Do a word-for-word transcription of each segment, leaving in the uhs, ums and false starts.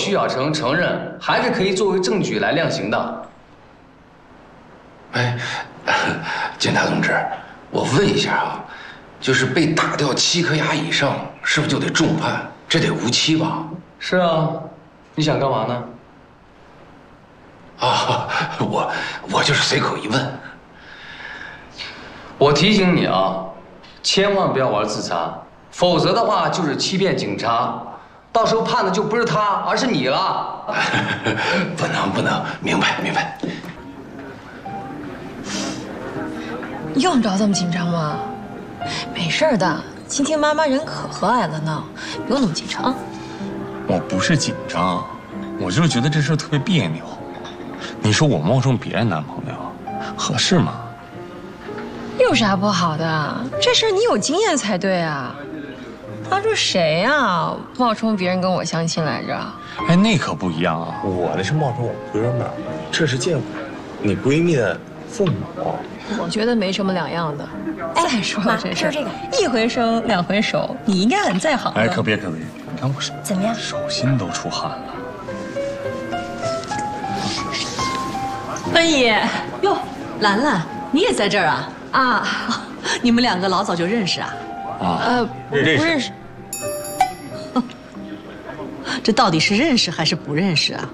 徐小成承认，还是可以作为证据来量刑的。 哎，检察同志，我问一下啊，就是被打掉七颗牙以上，是不是就得重判？这得无期吧？ 是啊，你想干嘛呢？ 啊，我我就是随口一问。 我提醒你啊，千万不要玩自残，否则的话就是欺骗警察，到时候判的就不是他，而是你了。 不能不能，明白明白。 用着这么紧张吗？没事的，今天妈妈人可和蔼了呢，不用那么紧张。 我不是紧张，我就是觉得这事特别别扭。你说我冒充别人男朋友，合适吗？ 有啥不好的？这事儿你有经验才对啊。当初谁呀冒充别人跟我相亲来着？ 哎，那可不一样啊！我那是冒充我哥们儿，这是见你闺蜜的父母。 我觉得没什么两样的。再说了这事儿， 这个一回生两回熟，你应该很在行的。 哎，可别可别！你看我手怎么样？ 手心都出汗了。 芬姨，哟，兰兰，你也在这儿啊？ 啊， 你们两个老早就认识啊？ 啊， 呃，不认识。 这到底是认识还是不认识啊？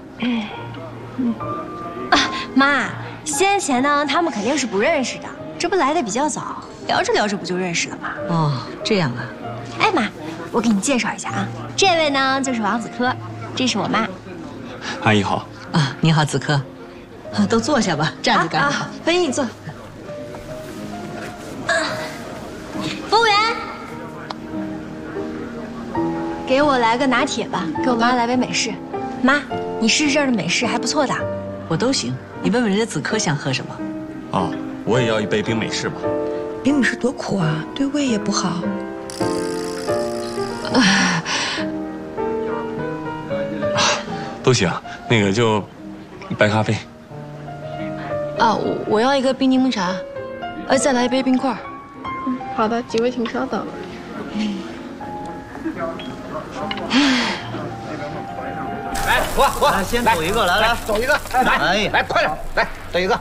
啊，妈，先前呢，他们肯定是不认识的，这不来的比较早，聊着聊着不就认识了吗？ 哦，这样啊。 哎妈，我给你介绍一下啊，这位呢就是王子科，这是我妈。 阿姨好。 啊，你好，子科。啊，都坐下吧，站着干什么？ 啊，芬姨坐。 服务员，给我来个拿铁吧，给我妈来杯美式。妈，你试试这儿的美式还不错的。 我都行，你问问人家子科想喝什么。 哦，我也要一杯冰美式吧。 冰美式多苦啊，对胃也不好。 啊，都行，那个就白咖啡。 啊，我我要一个冰柠檬茶，呃，再来一杯冰块。 嗯，好的，几位请稍等。 来，我我先走一个，来来，走一个，来，哎，来快点，来走一个。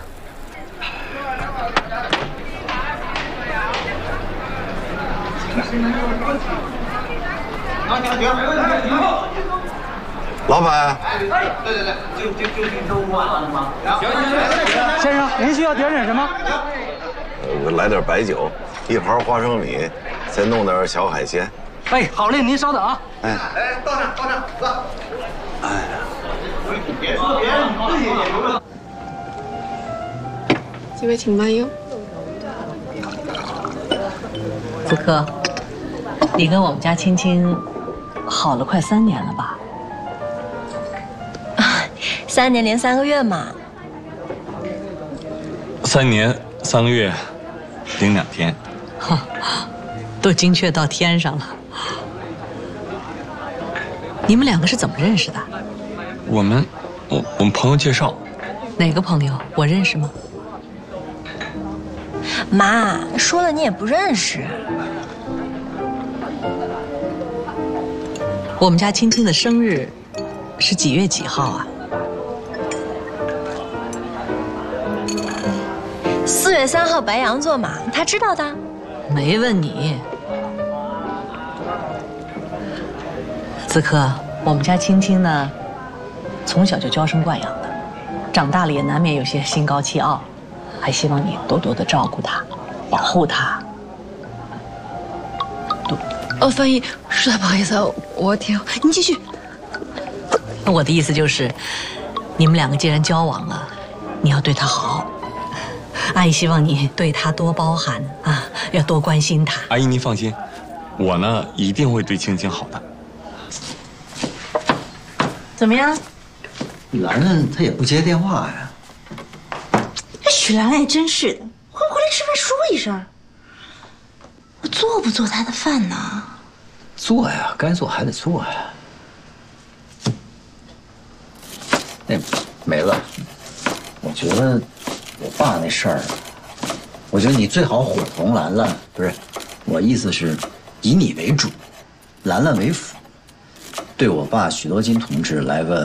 行行行，没问题。 老板， 对对对，就就就听说完了吗？行行行，先生，您需要点点什么？ 我来点白酒，一盘花生米，再弄点小海鲜。 哎，好嘞，您稍等啊。 哎， 哎，到这，到这，哥。 哎呀， 别说别人，你自己也留着。 几位请慢用。 子科，你跟我们家青青好了快三年了吧？ 三年零三个月嘛。 三年三个月零两天， 哈，都精确到天上了。你们两个是怎么认识的？ 我们，我我们朋友介绍。 哪个朋友？我认识吗？ 妈，说了你也不认识。 我们家青青的生日是几月几号啊？ 四月三号白羊座嘛，他知道的。 没问你。子科，我们家青青呢，从小就娇生惯养的，长大了也难免有些心高气傲，还希望你多多的照顾她，保护她。 哦，翻译，实在不好意思，我听你继续。 我的意思就是，你们两个既然交往了，你要对她好。阿姨希望你对她多包涵啊，要多关心她。 阿姨您放心，我呢一定会对青青好的。 怎么样？ 兰兰她也不接电话呀。 这许兰兰也真是的，回不回来吃饭说一声。我做不做她的饭呢？ 做呀，该做还得做呀。那没了，我觉得我爸那事儿，我觉得你最好伙同兰兰，不是，我意思是，以你为主，兰兰为辅，对我爸许多金同志来个